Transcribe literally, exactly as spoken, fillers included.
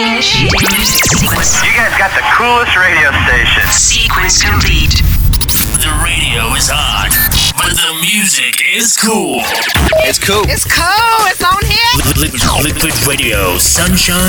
Initiating music sequence. You guys got the coolest radio station. Sequence complete. The radio is on, but the music is cool. It's cool. It's cool. It's on here. Liquid, liquid radio, sunshine